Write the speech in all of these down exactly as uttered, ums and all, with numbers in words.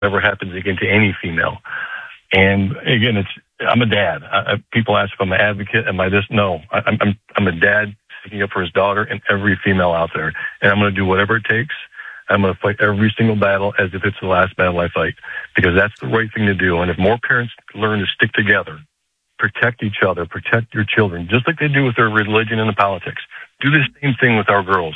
whatever happens again to any female. And again, it's I'm a dad. I, I, people ask if I'm an advocate. Am I this? No, I, I'm I'm a dad sticking up for his daughter and every female out there, and I'm going to do whatever it takes. I'm going to fight every single battle as if it's the last battle I fight, because that's the right thing to do. And if more parents learn to stick together, protect each other, protect your children, just like they do with their religion and the politics, do the same thing with our girls.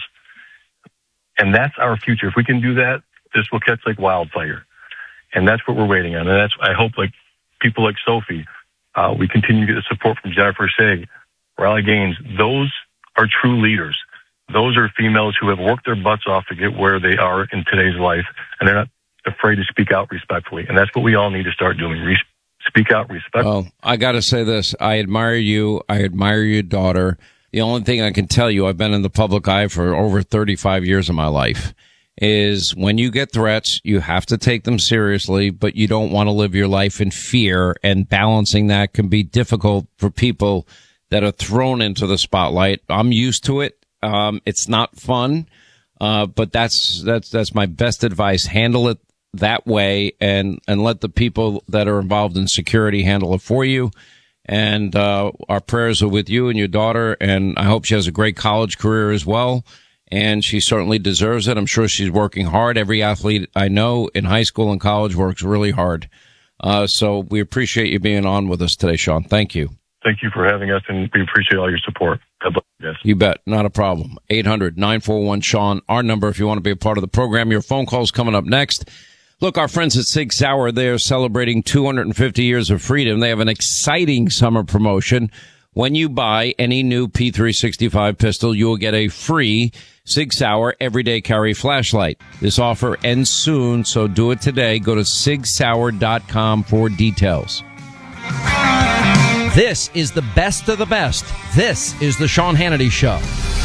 And that's our future. If we can do that, this will catch like wildfire. And that's what we're waiting on. And that's, I hope, like people like Sophie, uh, we continue to get the support from Jennifer Shea, Riley Gaines. Those are true leaders. Those are females who have worked their butts off to get where they are in today's life, and they're not afraid to speak out respectfully. And that's what we all need to start doing. Re- speak out respectfully. Well, I got to say this. I admire you. I admire your daughter. The only thing I can tell you, I've been in the public eye for over thirty-five years of my life, is when you get threats, you have to take them seriously, but you don't want to live your life in fear, and balancing that can be difficult for people that are thrown into the spotlight. I'm used to it. Um, it's not fun, uh, but that's, that's, that's my best advice. Handle it that way, and, and let the people that are involved in security handle it for you. And, uh, our prayers are with you and your daughter. And I hope she has a great college career as well. And she certainly deserves it. I'm sure she's working hard. Every athlete I know in high school and college works really hard. Uh, so we appreciate you being on with us today, Sean. Thank you. Thank you for having us, and we appreciate all your support. God bless you guys. You bet. Not a problem. eight hundred nine four one Sean, our number if you want to be a part of the program. Your phone call's coming up next. Look, our friends at Sig Sauer, they're celebrating two hundred fifty years of freedom. They have an exciting summer promotion. When you buy any new P three sixty-five pistol, you will get a free Sig Sauer everyday carry flashlight. This offer ends soon, so do it today. Go to sig sauer dot com for details. This is the best of the best. This is the Sean Hannity Show.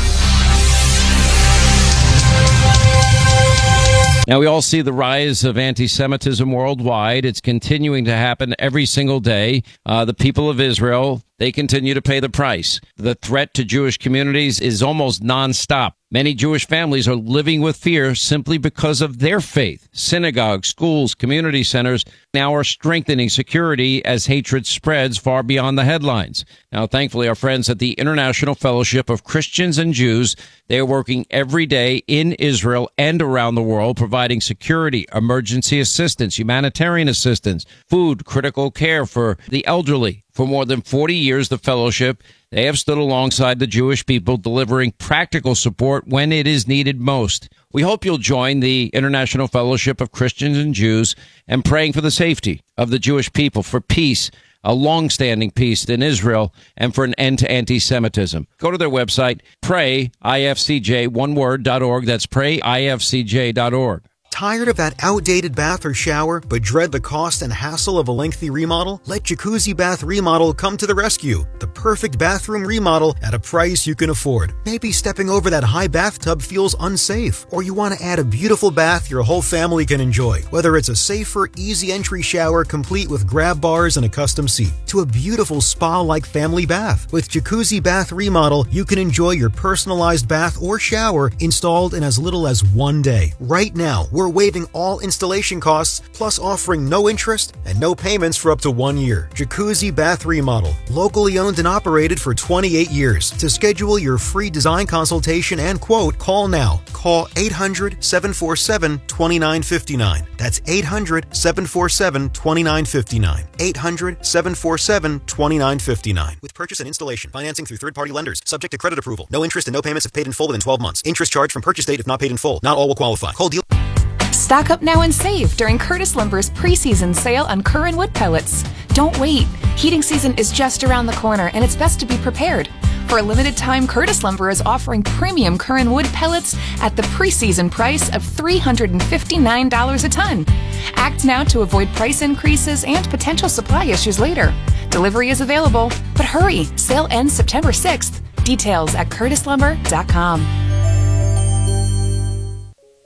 Now, we all see the rise of anti-Semitism worldwide. It's continuing to happen every single day. Uh, the people of Israel, they continue to pay the price. The threat to Jewish communities is almost nonstop. Many Jewish families are living with fear simply because of their faith. Synagogues, schools, community centers now are strengthening security as hatred spreads far beyond the headlines. Now, thankfully, our friends at the International Fellowship of Christians and Jews, they are working every day in Israel and around the world, providing security, emergency assistance, humanitarian assistance, food, critical care for the elderly. For more than forty years, the fellowship, they have stood alongside the Jewish people, delivering practical support when it is needed most. We hope you'll join the International Fellowship of Christians and Jews and praying for the safety of the Jewish people, for peace, a long-standing peace in Israel, and for an end to anti-Semitism. Go to their website, pray I F C J, one word, dot org. That's pray I F C J dot org. Tired of that outdated bath or shower, but dread the cost and hassle of a lengthy remodel? Let Jacuzzi Bath Remodel come to the rescue. The perfect bathroom remodel at a price you can afford. Maybe stepping over that high bathtub feels unsafe, or you want to add a beautiful bath your whole family can enjoy. Whether it's a safer, easy entry shower complete with grab bars and a custom seat, to a beautiful spa-like family bath. With Jacuzzi Bath Remodel, you can enjoy your personalized bath or shower installed in as little as one day. Right now, we're waiving all installation costs, plus offering no interest and no payments for up to one year. Jacuzzi Bath Remodel, locally owned and operated for twenty-eight years. To schedule your free design consultation and quote, call now. Call eight hundred, seven four seven, two nine five nine. That's eight hundred, seven four seven, two nine five nine. eight hundred, seven four seven, two nine five nine. With purchase and installation, financing through third-party lenders, subject to credit approval. No interest and no payments if paid in full within twelve months. Interest charged from purchase date if not paid in full. Not all will qualify. Call deal. Stock up now and save during Curtis Lumber's preseason sale on Curran wood pellets. Don't wait. Heating season is just around the corner, and it's best to be prepared. For a limited time, Curtis Lumber is offering premium Curran wood pellets at the preseason price of three hundred fifty-nine dollars a ton. Act now to avoid price increases and potential supply issues later. Delivery is available, but hurry. Sale ends September sixth. Details at curtis lumber dot com.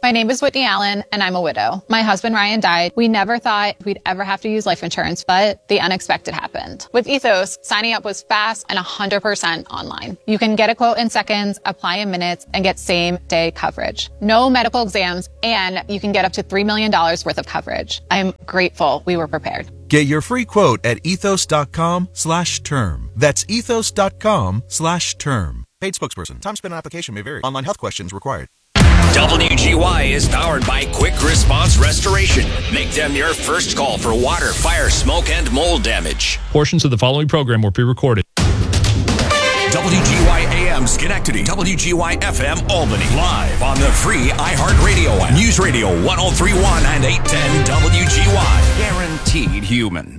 My name is Whitney Allen, and I'm a widow. My husband, Ryan, died. We never thought we'd ever have to use life insurance, but the unexpected happened. With Ethos, signing up was fast and one hundred percent online. You can get a quote in seconds, apply in minutes, and get same-day coverage. No medical exams, and you can get up to three million dollars worth of coverage. I'm grateful we were prepared. Get your free quote at ethos.com slash term. That's ethos.com slash term. Paid spokesperson. Time spent on application may vary. Online health questions required. W G Y is powered by Quick Response Restoration. Make them your first call for water, fire, smoke, and mold damage. Portions of the following program were pre-recorded. W G Y A M Schenectady, W G Y F M Albany. Live on the free iHeartRadio app. News Radio one oh three point one and eight ten W G Y. Guaranteed human.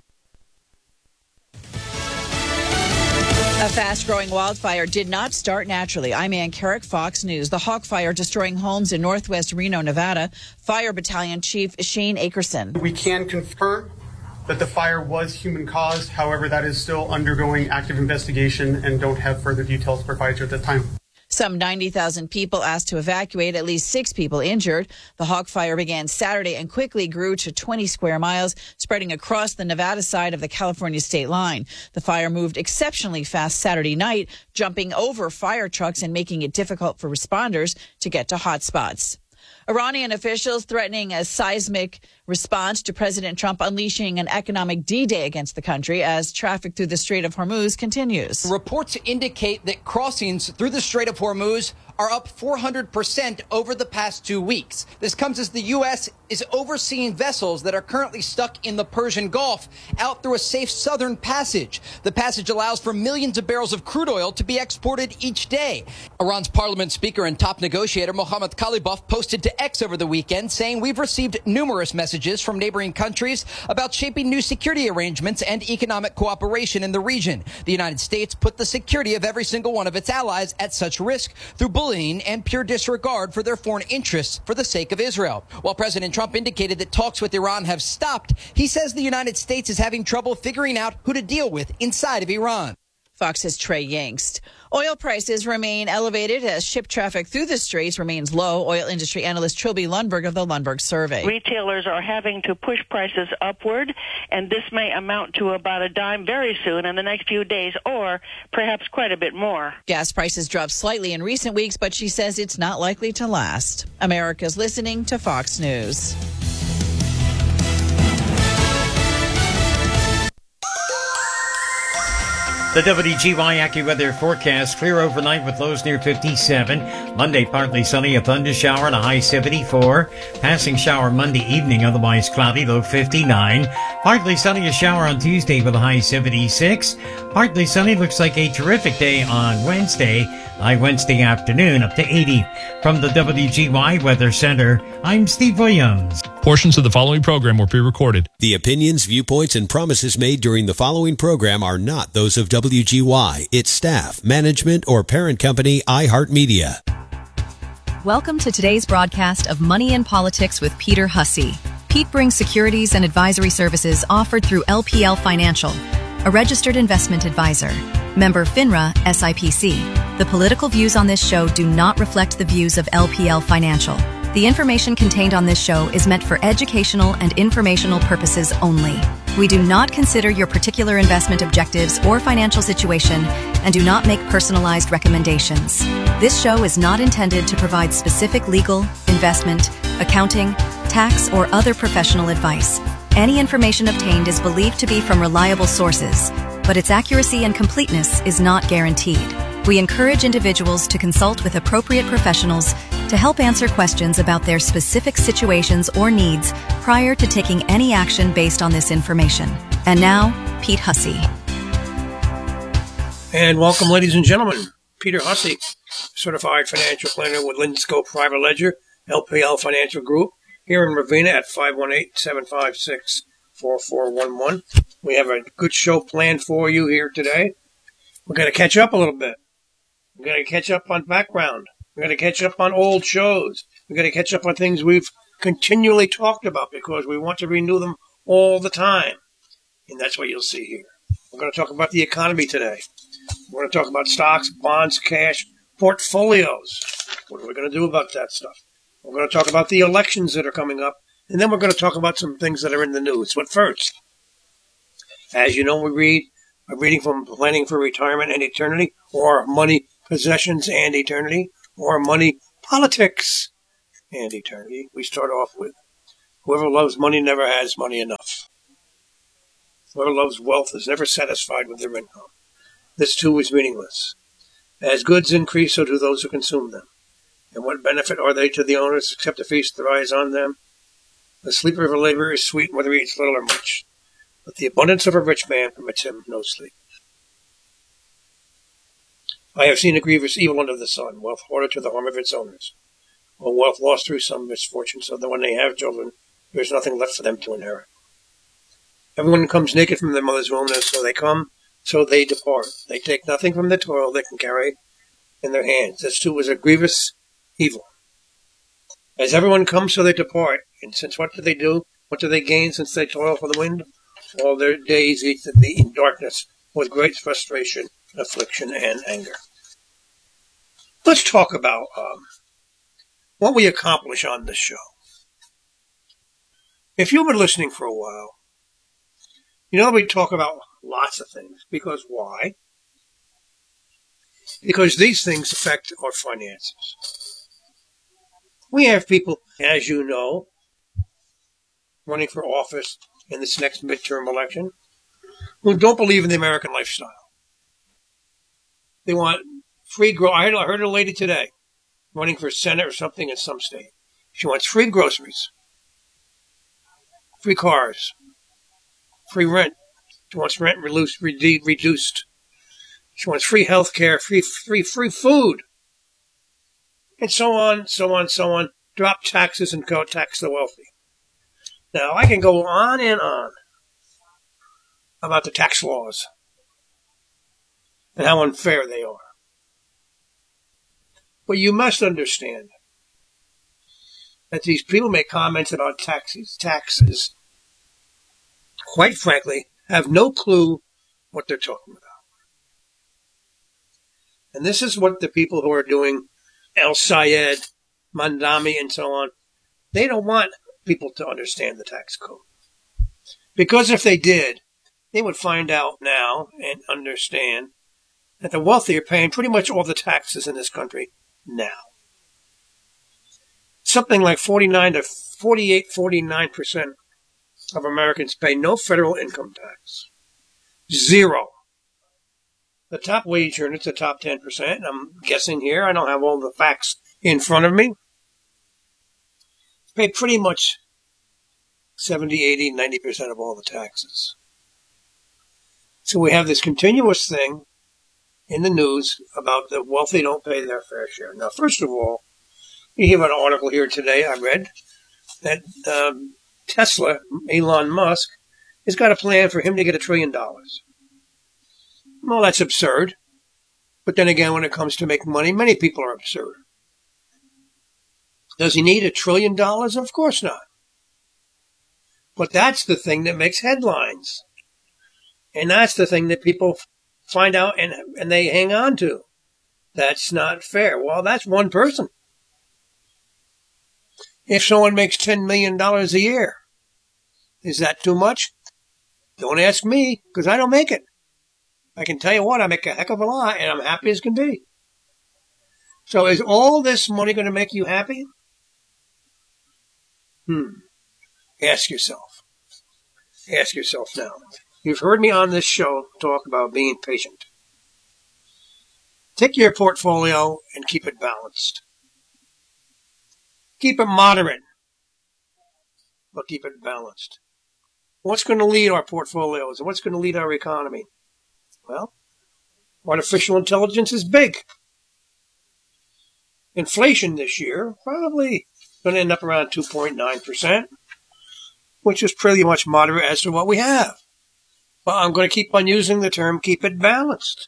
A fast-growing wildfire did not start naturally. I'm Ann Carrick, Fox News. The Hawk Fire destroying homes in northwest Reno, Nevada. Fire Battalion Chief Shane Akerson. We can confirm that the fire was human-caused. However, that is still undergoing active investigation and don't have further details to provide you at this time. Some ninety thousand people asked to evacuate, at least six people injured. The Hawk Fire began Saturday and quickly grew to twenty square miles, spreading across the Nevada side of the California state line. The fire moved exceptionally fast Saturday night, jumping over fire trucks and making it difficult for responders to get to hot spots. Iranian officials threatening a seismic response to President Trump unleashing an economic D-Day against the country as traffic through the Strait of Hormuz continues. Reports indicate that crossings through the Strait of Hormuz are up four hundred percent over the past two weeks. This comes as the U S is overseeing vessels that are currently stuck in the Persian Gulf out through a safe southern passage. The passage allows for millions of barrels of crude oil to be exported each day. Iran's parliament speaker and top negotiator Mohammad Khalibaf posted to X over the weekend saying, "We've received numerous messages from neighboring countries about shaping new security arrangements and economic cooperation in the region. The United States put the security of every single one of its allies at such risk through bullying and pure disregard for their foreign interests for the sake of Israel." While President Trump indicated that talks with Iran have stopped, he says the United States is having trouble figuring out who to deal with inside of Iran. Fox's Trey Yangst. Oil prices remain elevated as ship traffic through the straits remains low. Oil industry analyst Trilby Lundberg of the Lundberg Survey. Retailers are having to push prices upward, and this may amount to about a dime very soon in the next few days, or perhaps quite a bit more. Gas prices dropped slightly in recent weeks, but she says it's not likely to last. America's listening to Fox News. The W G Y AccuWeather forecast, clear overnight with lows near fifty-seven. Monday, partly sunny, a thunder shower and a high seventy-four. Passing shower Monday evening, otherwise cloudy, low fifty-nine. Partly sunny, a shower on Tuesday with a high seventy-six. Partly sunny, looks like a terrific day on Wednesday. High Wednesday afternoon, up to eighty. From the W G Y Weather Center, I'm Steve Williams. Portions of the following program were pre-recorded. The opinions, viewpoints, and promises made during the following program are not those of W G Y, its staff, management, or parent company, iHeartMedia. Welcome to today's broadcast of Money in Politics with Peter Hussey. Pete brings securities and advisory services offered through L P L Financial, a registered investment advisor. Member FINRA S I P C. The political views on this show do not reflect the views of L P L Financial. The information contained on this show is meant for educational and informational purposes only. We do not consider your particular investment objectives or financial situation and do not make personalized recommendations. This show is not intended to provide specific legal, investment, accounting, tax, or other professional advice. Any information obtained is believed to be from reliable sources, but its accuracy and completeness is not guaranteed. We encourage individuals to consult with appropriate professionals to help answer questions about their specific situations or needs prior to taking any action based on this information. And now, Pete Hussey. And welcome, ladies and gentlemen. Peter Hussey, certified financial planner with Linsco Private Ledger, L P L Financial Group, here in Ravenna at five one eight, seven five six, four four one one. We have a good show planned for you here today. We're going to catch up a little bit. We're going to catch up on background. We're going to catch up on old shows. We're going to catch up on things we've continually talked about because we want to renew them all the time. And that's what you'll see here. We're going to talk about the economy today. We're going to talk about stocks, bonds, cash, portfolios. What are we going to do about that stuff? We're going to talk about the elections that are coming up, and then we're going to talk about some things that are in the news. But first, as you know, we read, we're reading from Planning for Retirement and Eternity, or Money, Possessions, and Eternity, or Money, Politics, and Eternity. We start off with, whoever loves money never has money enough. Whoever loves wealth is never satisfied with their income. This too is meaningless. As goods increase, so do those who consume them. And what benefit are they to the owners except to feast their eyes on them? The sleep of a laborer is sweet whether he eats little or much, but the abundance of a rich man permits him no sleep. I have seen a grievous evil under the sun, wealth hoarded to the harm of its owners, or wealth lost through some misfortune, so that when they have children, there is nothing left for them to inherit. Everyone comes naked from their mother's womb, and so they come, so they depart. They take nothing from the toil they can carry in their hands. This too is a grievous evil. As everyone comes, so they depart. And since what do they do? What do they gain since they toil for the wind? All their days eat thee in darkness, with great frustration, affliction, and anger. Let's talk about um, what we accomplish on this show. If you've been listening for a while, you know we talk about lots of things. Because why? Because these things affect our finances. We have people, as you know, running for office in this next midterm election who don't believe in the American lifestyle. They want free gro- I heard a lady today running for Senate or something in some state. She wants free groceries, free cars, free rent. She wants rent reduced. reduced. She wants free health care, free, free, free food, and so on, so on, so on. Drop taxes and go tax the wealthy. Now, I can go on and on about the tax laws and how unfair they are. But you must understand that these people make comments about taxes, taxes, quite frankly, have no clue what they're talking about. And this is what the people who are doing El Sayed, Mandami, and so on, they don't want people to understand the tax code. Because if they did, they would find out now and understand that the wealthy are paying pretty much all the taxes in this country now. Something like forty-nine to forty-eight, forty-nine percent of Americans pay no federal income tax. Zero. The top wage earners, the top ten percent, I'm guessing here, I don't have all the facts in front of me, pay pretty much seventy, eighty, ninety percent of all the taxes. So we have this continuous thing in the news about the wealthy don't pay their fair share. Now, first of all, you have an article here today I read that um, Tesla, Elon Musk, has got a plan for him to get a trillion dollars. Well, that's absurd. But then again, when it comes to making money, many people are absurd. Does he need a trillion dollars? Of course not. But that's the thing that makes headlines. And that's the thing that people find out and, and they hang on to. That's not fair. Well, that's one person. If someone makes ten million dollars a year, is that too much? Don't ask me, because I don't make it. I can tell you what, I make a heck of a lot, and I'm happy as can be. So is all this money going to make you happy? Hmm. Ask yourself. Ask yourself now. You've heard me on this show talk about being patient. Take your portfolio and keep it balanced. Keep it moderate, but keep it balanced. What's going to lead our portfolios? What's going to lead our economy? Well, artificial intelligence is big. Inflation this year probably going to end up around two point nine percent, which is pretty much moderate as to what we have. But I'm going to keep on using the term keep it balanced.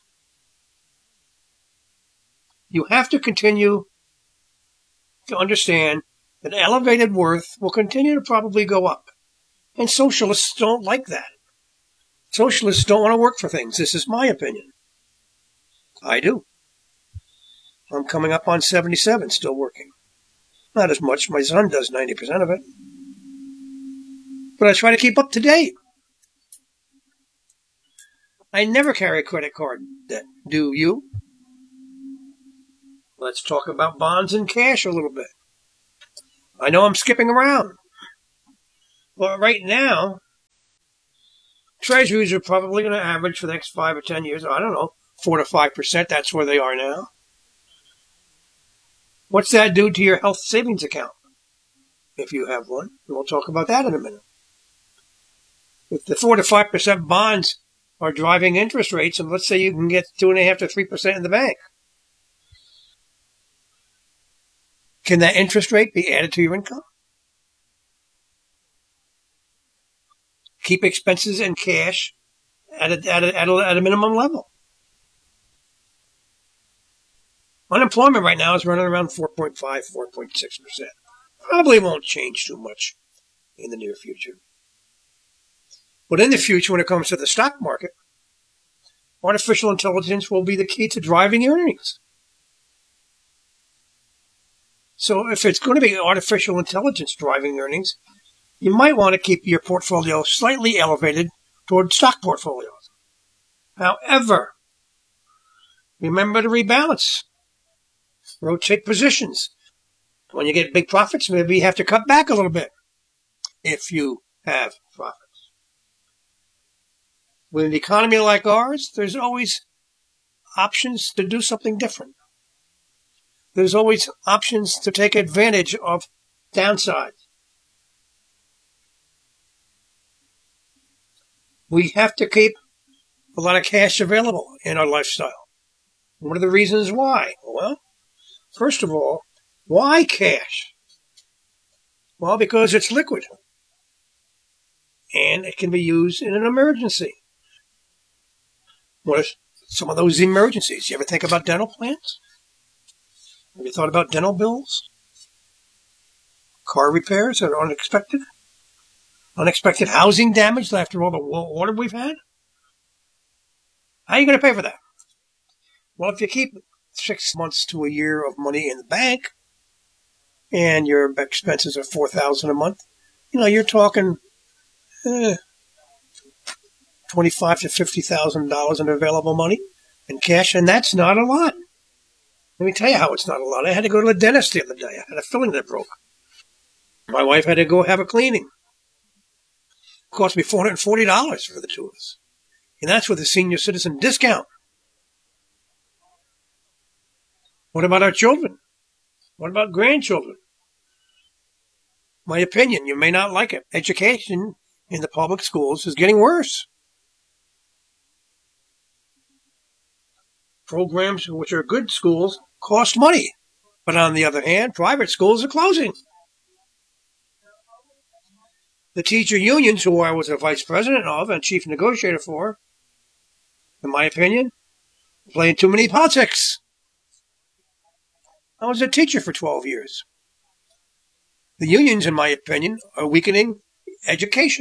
You have to continue to understand that elevated worth will continue to probably go up. And socialists don't like that. Socialists don't want to work for things. This is my opinion. I do. I'm coming up on seventy-seven, still working. Not as much. My son does ninety percent of it. But I try to keep up to date. I never carry a credit card debt. Do you? Let's talk about bonds and cash a little bit. I know I'm skipping around. But right now, treasuries are probably going to average for the next five or ten years, I don't know, four to five percent. That's where they are now. What's that do to your health savings account? If you have one, and we'll talk about that in a minute. If the four to five percent bonds are driving interest rates, and let's say you can get two and a half to three percent in the bank, can that interest rate be added to your income? Keep expenses and cash at a, at a, at a, at a minimum level. Unemployment right now is running around four point five, four point six percent. Probably won't change too much in the near future. But in the future, when it comes to the stock market, artificial intelligence will be the key to driving earnings. So if it's going to be artificial intelligence driving earnings, you might want to keep your portfolio slightly elevated toward stock portfolios. However, remember to rebalance. Rotate positions. When you get big profits, maybe you have to cut back a little bit if you have profits. With an economy like ours, there's always options to do something different. There's always options to take advantage of downsides. We have to keep a lot of cash available in our lifestyle. What are the reasons why? Well, first of all, why cash? Well, because it's liquid. And it can be used in an emergency. What are some of those emergencies? You ever think about dental plans? Have you thought about dental bills? Car repairs that are unexpected? Unexpected housing damage after all the water we've had? How are you going to pay for that? Well, if you keep six months to a year of money in the bank, and your expenses are four thousand dollars a month, you know, you're talking eh, twenty-five thousand to fifty thousand dollars in available money in cash, and that's not a lot. Let me tell you how it's not a lot. I had to go to the dentist the other day. I had a filling that broke. My wife had to go have a cleaning. It cost me four hundred forty dollars for the two of us. And that's with a senior citizen discount. What about our children? What about grandchildren? My opinion, you may not like it. Education in the public schools is getting worse. Programs which are good schools cost money. But on the other hand, private schools are closing. The teacher unions, who I was a vice president of and chief negotiator for, in my opinion, playing too many politics. I was a teacher for twelve years. The unions, in my opinion, are weakening education.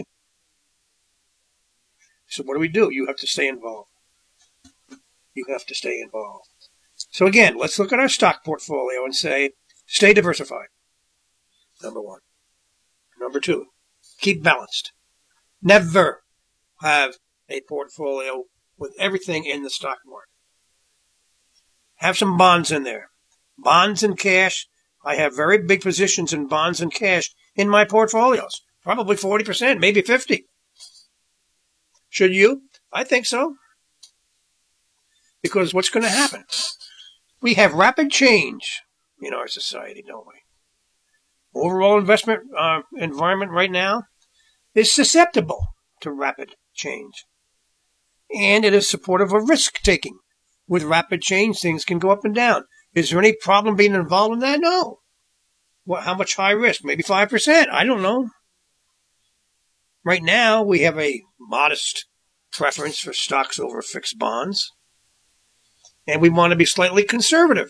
So what do we do? You have to stay involved. You have to stay involved. So again, let's look at our stock portfolio and say, stay diversified. Number one. Number two, keep balanced. Never have a portfolio with everything in the stock market. Have some bonds in there. Bonds and cash. I have very big positions in bonds and cash in my portfolios. Probably forty percent, maybe fifty. Should you? I think so. Because what's going to happen? We have rapid change in our society, don't we? Overall investment uh, environment right now is susceptible to rapid change. And it is supportive of risk-taking. With rapid change, things can go up and down. Is there any problem being involved in that? No. Well, how much high risk? Maybe five percent. I don't know. Right now, we have a modest preference for stocks over fixed bonds. And we want to be slightly conservative.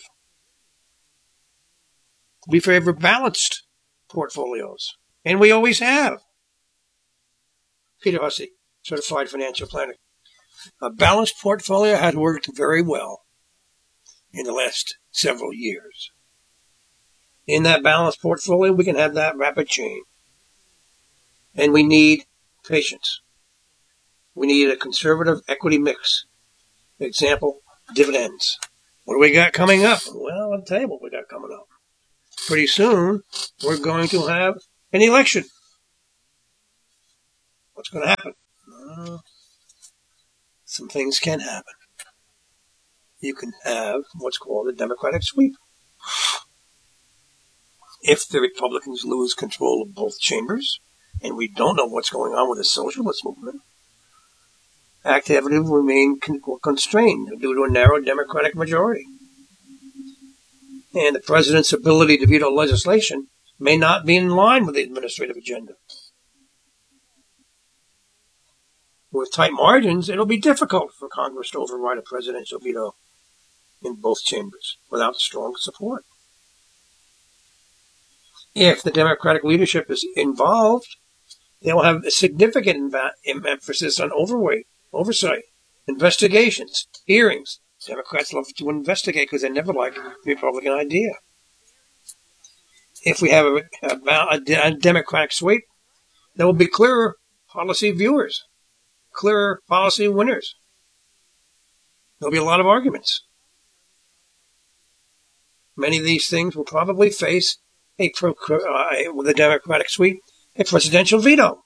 We favor balanced portfolios. And we always have. Peter Hussey, Certified Financial Planner. A balanced portfolio has worked very well in the last several years. in that balanced portfolio, we can have that rapid change. And we need patience. We need a conservative equity mix. Example, dividends. What do we got coming up? Well, I'll tell you what we got coming up. Pretty soon, we're going to have an election. What's going to happen? Uh, some things can happen. You can have what's called a Democratic sweep. If the Republicans lose control of both chambers, and we don't know what's going on with the socialist movement, activity will remain con- constrained due to a narrow Democratic majority. And the president's ability to veto legislation may not be in line with the administrative agenda. With tight margins, it'll be difficult for Congress to override a presidential veto in both chambers without strong support. If the Democratic leadership is involved, they will have a significant em- emphasis on overweight, oversight, investigations, hearings. Democrats love to investigate because they never like the Republican idea. If we have a, a, a Democratic sweep, there will be clearer policy viewers, clearer policy winners. There'll be a lot of arguments. Many of these things will probably face a pro, uh, with a Democratic sweep, a presidential veto.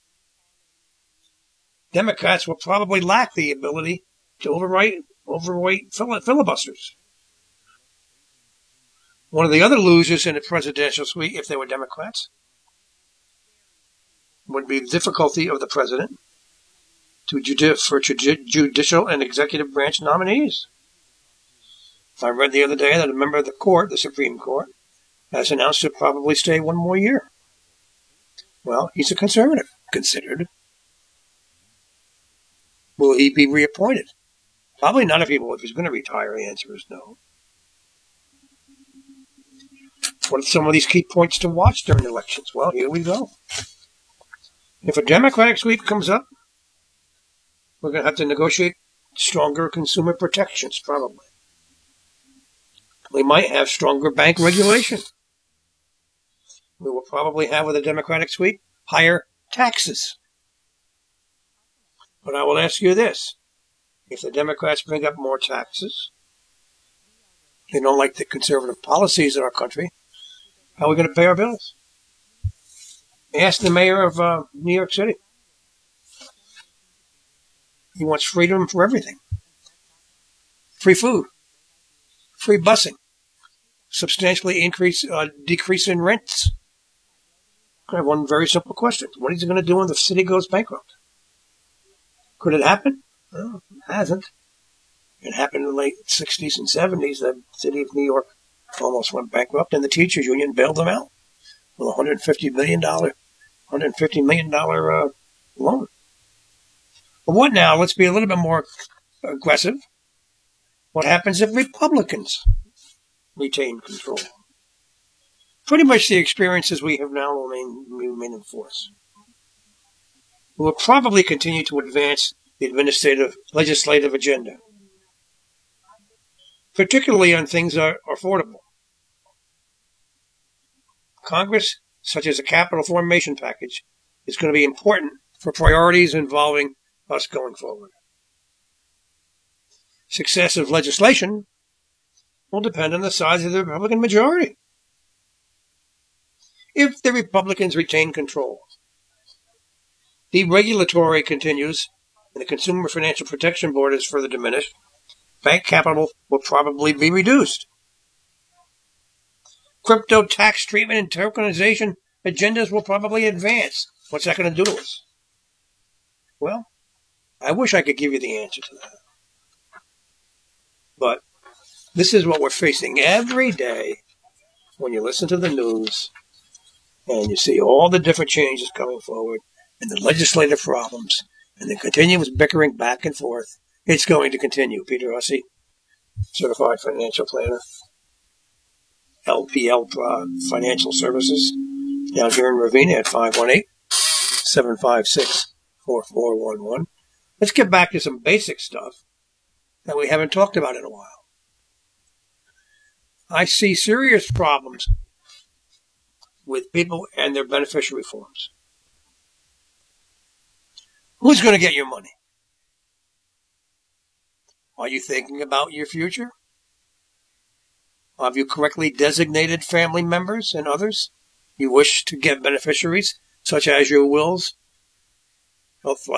Democrats will probably lack the ability to overwrite, overweight filibusters. One of the other losers in a presidential sweep, if they were Democrats, would be the difficulty of the president to judi- for judi- judicial and executive branch nominees. I read the other day that a member of the court, the Supreme Court, has announced to probably stay one more year. Well, he's a conservative, considered. Will he be reappointed? Probably not if, he, if he's going to retire. The answer is no. What are some of these key points to watch during elections? Well, here we go. If a Democratic sweep comes up, we're going to have to negotiate stronger consumer protections, probably. We might have stronger bank regulation. We will probably have, with a Democratic sweep, higher taxes. But I will ask you this. If the Democrats bring up more taxes, they don't like the conservative policies in our country, how are we going to pay our bills? Ask the mayor of uh, New York City. He wants freedom for everything. Free food. Free busing. Substantially increase, uh, decrease in rents. I have one very simple question. What is he going to do when the city goes bankrupt? Could it happen? Well, it hasn't. It happened in the late sixties and seventies. The city of New York almost went bankrupt, and the teachers union bailed them out with a one hundred fifty million dollars, one hundred fifty million dollars uh, loan. But what now? Let's be a little bit more aggressive. What happens if Republicans retain control? Pretty much the experiences we have now remain, remain in force. We will probably continue to advance the administrative, legislative agenda, particularly on things that are affordable. Congress, such as a capital formation package, is going to be important for priorities involving us going forward. Success of legislation will depend on the size of the Republican majority. If the Republicans retain control, deregulatory continues, and the Consumer Financial Protection Board is further diminished, bank capital will probably be reduced. Crypto tax treatment and tokenization agendas will probably advance. What's that going to do to us? Well, I wish I could give you the answer to that. But this is what we're facing every day when you listen to the news and you see all the different changes coming forward and the legislative problems and the continuous bickering back and forth. It's going to continue. Peter Hussey, Certified Financial Planner, L P L uh, Financial Services, down here in Ravenna at five one eight, seven five six, four four one one. Let's get back to some basic stuff that we haven't talked about in a while. I see serious problems with people and their beneficiary forms. Who's going to get your money? Are you thinking about your future? Have you correctly designated family members and others you wish to get beneficiaries, such as your wills, health